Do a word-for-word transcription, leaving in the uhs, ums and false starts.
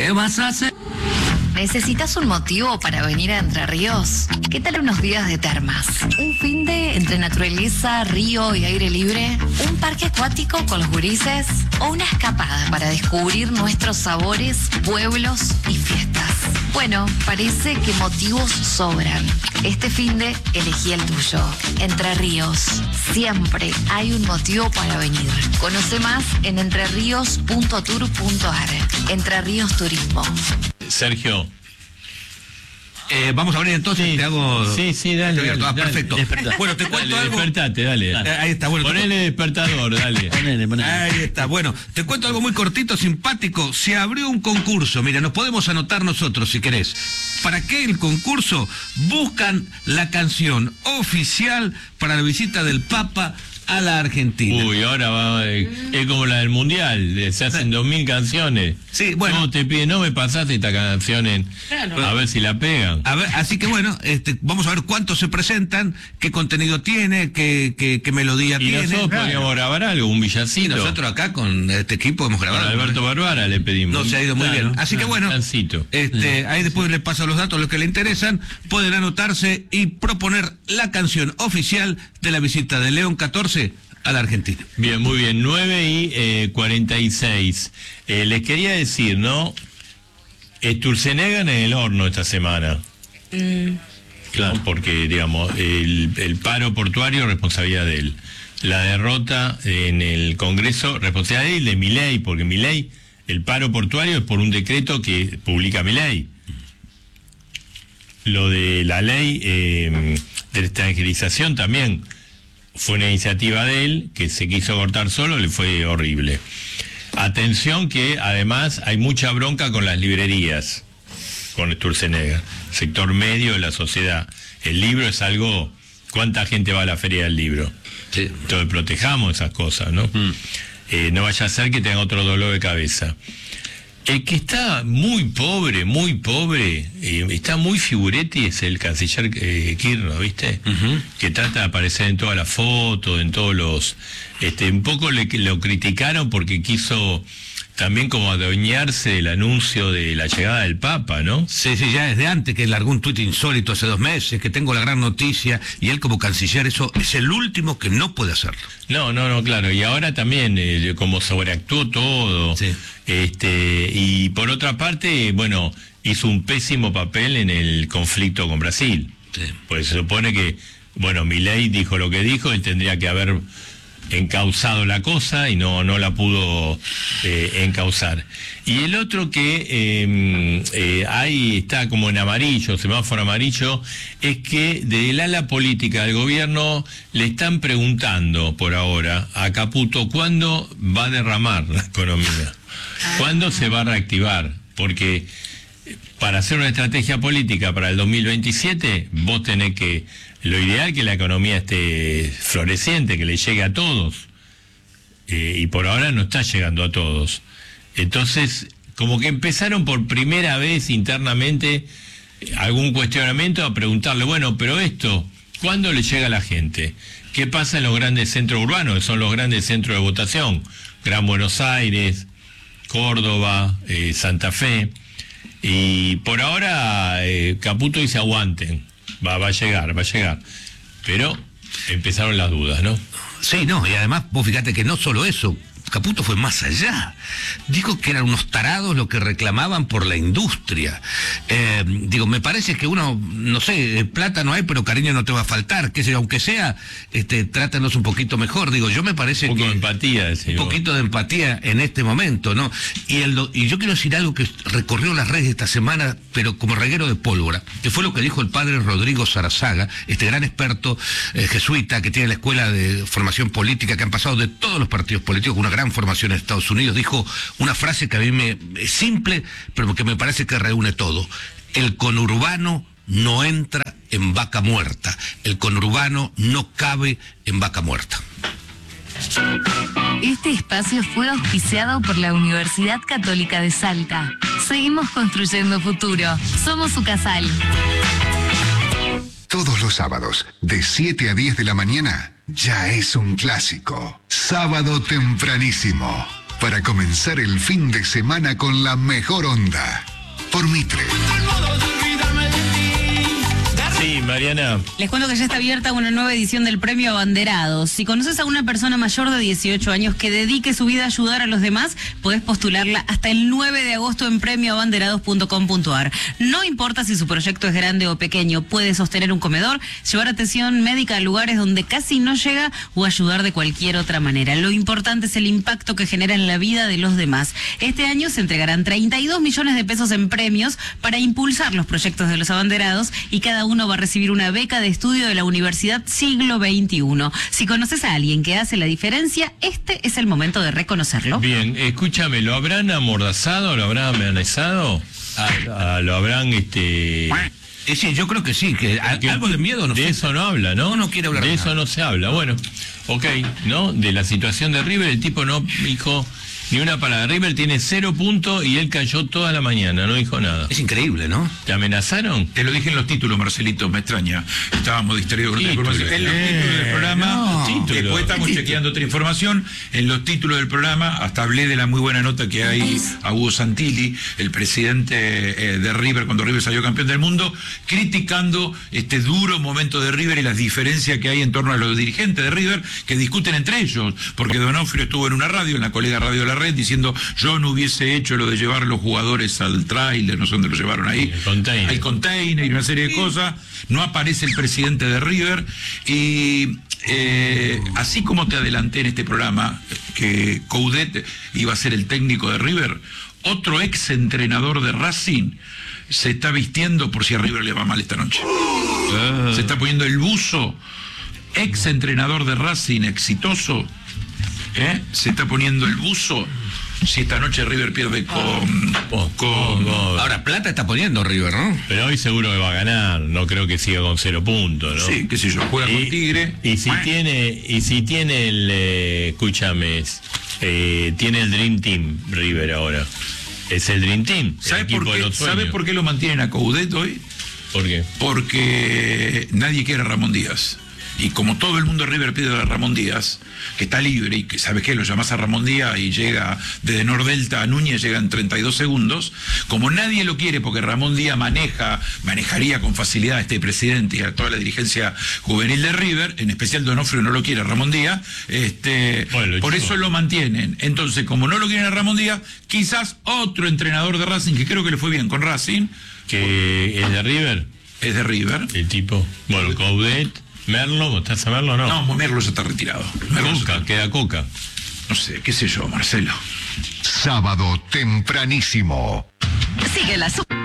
¿Qué vas a hacer? ¿Necesitas un motivo para venir a Entre Ríos? ¿Qué tal unos días de termas? ¿Un finde entre naturaleza, río y aire libre? ¿Un parque acuático con los gurises? ¿O una escapada para descubrir nuestros sabores, pueblos y fiestas? Bueno, parece que motivos sobran. Este finde elegí el tuyo. Entre Ríos. Siempre hay un motivo para venir. Conoce más en entreríos punto tour punto ar. Entre Ríos Turismo. Sergio. Eh, vamos a abrir entonces, Sí, te hago... sí, sí, dale, te dale, ah, dale, perfecto. despertá. Bueno, te cuento Dale, algo... despertate, dale. Eh, ahí está, bueno. Ponele te... despertador, dale. Ponele, ponele. Ahí está, bueno, te cuento algo muy cortito, simpático. Se abrió un concurso, mira, nos podemos anotar nosotros si querés. ¿Para qué el concurso? Buscan la canción oficial para la visita del Papa a la Argentina. Uy, ahora va, eh, es como la del Mundial, eh, se hacen dos mil canciones. Sí, bueno. No te piden, no me pasaste esta canción en, Claro. a ver si la pegan. A ver, así que bueno, este, vamos a ver cuántos se presentan, qué contenido tiene, qué, qué, qué melodía Y tiene. nosotros podríamos grabar algo, un Y villacito. nosotros acá con este equipo hemos Con grabado. Alberto Barbara le pedimos. No, se ha ido muy Claro, bien. Así que claro, bueno, Tancito. este, ahí después les paso los datos, los que le interesan, pueden anotarse y proponer la canción oficial de la visita de León catorce a la Argentina. Bien, muy bien, nueve y eh, cuarenta y seis. Eh, les quería decir, ¿no? Sturzenegger en el horno esta semana. Mm. Claro, porque, digamos, el, el paro portuario, responsabilidad de él. La derrota en el Congreso, responsabilidad de él, de Milei, porque Milei, el paro portuario es por un decreto que publica Milei. Lo de la ley eh, de extranjerización también fue una iniciativa de él, que se quiso cortar solo, le fue horrible. Atención que además hay mucha bronca con las librerías, con Sturzenegger, sector medio de la sociedad. El libro es algo, ¿cuánta gente va a la feria del libro? Sí. Entonces protejamos esas cosas, ¿no? Mm. Eh, no vaya a ser que tenga otro dolor de cabeza. El que está muy pobre, muy pobre, eh, está muy figuretti, es el canciller eh, Kirchner, ¿viste? Uh-huh. Que trata de aparecer en todas las fotos, en todos los... Este, un poco le, lo criticaron porque quiso también como adueñarse del anuncio de la llegada del Papa, ¿no? Sí, sí, ya desde antes que largó un tuit insólito hace dos meses, que tengo la gran noticia, y él como canciller, eso es el último que no puede hacerlo. No, no, no, claro. Y ahora también, eh, como sobreactuó todo. Sí. Este, y por otra parte, bueno, hizo un pésimo papel en el conflicto con Brasil. Sí. Pues se supone que, bueno, Milei dijo lo que dijo, él tendría que haber encauzado la cosa y no, no la pudo eh, encauzar. Y el otro que eh, eh, ahí está como en amarillo, semáforo amarillo, es que del ala política del gobierno le están preguntando por ahora a Caputo cuándo va a derramar la economía, cuándo se va a reactivar, porque para hacer una estrategia política para el dos mil veintisiete, vos tenés que, lo ideal es que la economía esté floreciente, que le llegue a todos, eh, y por ahora no está llegando a todos. Entonces, como que empezaron por primera vez internamente eh, algún cuestionamiento a preguntarle, bueno, pero esto, ¿cuándo le llega a la gente? ¿Qué pasa en los grandes centros urbanos, que son los grandes centros de votación? Gran Buenos Aires, Córdoba, eh, Santa Fe. Y por ahora eh, Caputo dice aguanten, va, va a llegar, va a llegar. Pero empezaron las dudas, ¿no? Sí, no, y además vos fíjate que no solo eso, Caputo fue más allá. Dijo que eran unos tarados los que reclamaban por la industria. Eh, digo, me parece que uno, no sé, plata no hay, pero cariño no te va a faltar. Que sea, aunque sea, este, trátanos un poquito mejor. Digo, yo me parece Un poco que... de empatía, decís Un vos. poquito de empatía en este momento, ¿no? Y, el, y yo quiero decir algo que recorrió las redes esta semana, pero como reguero de pólvora, que fue lo que dijo el padre Rodrigo Sarazaga, este gran experto eh, jesuita que tiene la escuela de formación política, que han pasado de todos los partidos políticos, con una gran formación en Estados Unidos. Dijo una frase que a mí me es simple, pero que me parece que reúne todo. El conurbano no entra en vaca muerta. El conurbano no cabe en vaca muerta. Este espacio fue auspiciado por la Universidad Católica de Salta. Seguimos construyendo futuro. Somos su casal. Todos los sábados, de siete a diez de la mañana, ya es un clásico. Sábado tempranísimo. para comenzar el fin de semana con la mejor onda. Por Mitre. Sí, Mariana. Les cuento que ya está abierta una nueva edición del Premio Abanderados. Si conoces a una persona mayor de dieciocho años que dedique su vida a ayudar a los demás, podés postularla hasta el nueve de agosto en premio abanderados punto com punto a r. No importa si su proyecto es grande o pequeño, puede sostener un comedor, llevar atención médica a lugares donde casi no llega o ayudar de cualquier otra manera. Lo importante es el impacto que genera en la vida de los demás. Este año se entregarán treinta y dos millones de pesos en premios para impulsar los proyectos de los abanderados y cada uno va a recibir una beca de estudio de la Universidad Siglo veintiuno. Si conoces a alguien que hace la diferencia, este es el momento de reconocerlo. Bien, escúchame, ¿lo habrán amordazado, lo habrán amenazado? Ah, ¿Lo habrán, este...? Eh, sí, yo creo que sí, que a- que algo de miedo no De sé. eso no habla, ¿no? No, no quiere hablar De de eso nada. no se habla. Bueno, ok, ¿no? De la situación de River, el tipo no dijo ni una palabra. River tiene cero puntos y él cayó toda la mañana, no dijo nada. Es increíble, ¿no? ¿Te amenazaron? Te lo dije en los títulos, Marcelito, me extraña. Estábamos distraídos con otra Títulos, información. En los eh, títulos del programa, no, títulos. después estamos chequeando otra información. En los títulos del programa, hasta hablé de la muy buena nota que hay a Hugo Santilli, el presidente eh, de River, cuando River salió campeón del mundo, criticando este duro momento de River y las diferencias que hay en torno a los dirigentes de River, que discuten entre ellos. Porque Donofrio estuvo en una radio, en la colega Radio de la Red, diciendo, yo no hubiese hecho lo de llevar los jugadores al tráiler, no sé dónde lo llevaron ahí, El container. al container y una serie de cosas. No aparece el presidente de River y eh, así como te adelanté en este programa que Coudet iba a ser el técnico de River, otro ex entrenador de Racing se está vistiendo por si a River le va mal esta noche. Se está poniendo el buzo, ex entrenador de Racing exitoso, ¿eh? Se está poniendo el buzo si esta noche River pierde con, Oh, con oh, oh. Ahora, plata está poniendo River, ¿no? Pero hoy seguro que va a ganar, no creo que siga con cero puntos, ¿no? sí, qué sé yo, juega con Tigre. Y si tiene, y si tiene el, eh, escúchame, eh, tiene el Dream Team River ahora. Es el Dream Team, el ¿Sabe equipo por, de qué, los ¿Sabe sueños. por qué lo mantienen a Coudet hoy? ¿Por qué? Porque nadie quiere a Ramón Díaz. Y como todo el mundo de River pide a Ramón Díaz, que está libre y que, ¿sabes qué? Lo llamás a Ramón Díaz y llega desde Nordelta a Núñez, llega en treinta y dos segundos. Como nadie lo quiere porque Ramón Díaz maneja, manejaría con facilidad a este presidente y a toda la dirigencia juvenil de River, en especial Donofrio no lo quiere a Ramón Díaz, este, Bueno, por yo- eso lo mantienen. Entonces, como no lo quieren a Ramón Díaz, quizás otro entrenador de Racing, que creo que le fue bien con Racing, Que es de River, es de River. el tipo. Bueno, Coudet, Merlo, ¿vos estás a Merlo o no? No, Merlo ya está retirado. Merlo ya Coca, está- queda Coca. No sé, qué sé yo, Marcelo. Sábado tempranísimo. Sigue la su-